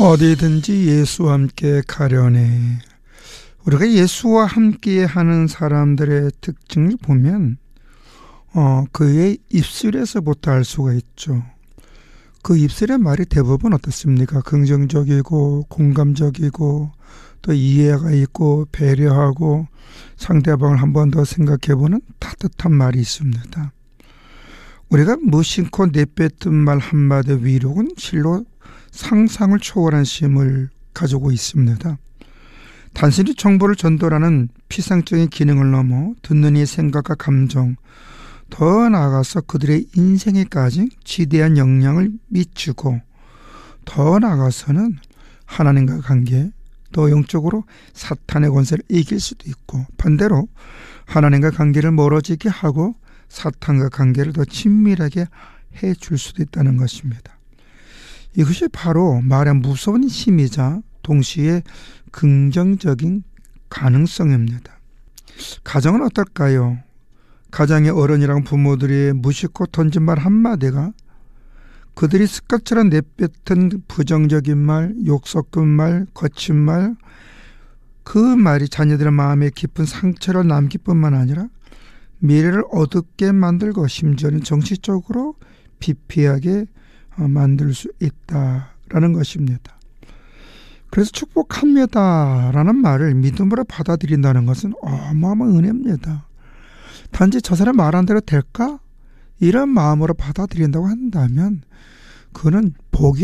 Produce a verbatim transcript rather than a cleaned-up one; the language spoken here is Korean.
어디든지 예수와 함께 가려네. 우리가 예수와 함께 하는 사람들의 특징을 보면 어, 그의 입술에서부터 알 수가 있죠. 그 입술의 말이 대부분 어떻습니까? 긍정적이고 공감적이고 또 이해가 있고 배려하고 상대방을 한 번 더 생각해보는 따뜻한 말이 있습니다. 우리가 무심코 내뱉은 말 한마디 위로는 실로 상상을 초월한 힘을 가지고 있습니다. 단순히 정보를 전달하는 피상적인 기능을 넘어 듣는 이의 생각과 감정, 더 나아가서 그들의 인생에 가진 지대한 영향을 미치고 더 나아가서는 하나님과 관계, 또 영적으로 사탄의 권세를 이길 수도 있고 반대로 하나님과 관계를 멀어지게 하고 사탄과 관계를 더 친밀하게 해줄 수도 있다는 것입니다. 이것이 바로 말의 무서운 힘이자 동시에 긍정적인 가능성입니다. 가정은 어떨까요? 가정의 어른이랑 부모들이 무심코 던진 말 한마디가 그들이 습관처럼 내뱉은 부정적인 말, 욕 섞은 말, 거친 말, 그 말이 자녀들의 마음에 깊은 상처를 남길 뿐만 아니라 미래를 어둡게 만들고 심지어는 정치적으로 비피하게 만들 수 있다라는 것입니다. 그래서 축복합니다 라는 말을 믿음으로 받아들인다는 것은 어마어마한 은혜입니다. 단지 저 사람 말한 대로 될까? 이런 마음으로 받아들인다고 한다면 그는 복이